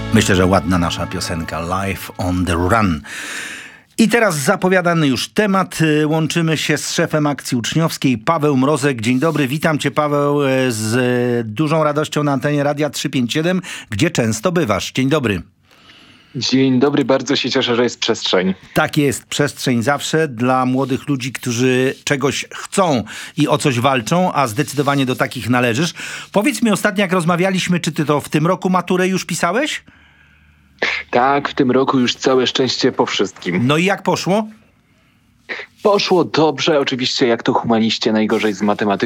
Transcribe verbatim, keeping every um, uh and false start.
Myślę, że ładna nasza piosenka Life on the Run. I teraz zapowiadany już temat. Łączymy się z szefem akcji uczniowskiej, Paweł Mrozek. Dzień dobry, witam cię, Paweł, z dużą radością na antenie Radia trzysta pięćdziesiąt siedem, gdzie często bywasz. Dzień dobry. Dzień dobry, bardzo się cieszę, że jest przestrzeń. Tak jest, przestrzeń zawsze dla młodych ludzi, którzy czegoś chcą i o coś walczą, a zdecydowanie do takich należysz. Powiedz mi ostatnio, jak rozmawialiśmy, czy ty to w tym roku maturę już pisałeś? Tak, w tym roku już całe szczęście po wszystkim. No i jak poszło? Poszło dobrze, oczywiście jak to humaniście najgorzej z matematyką.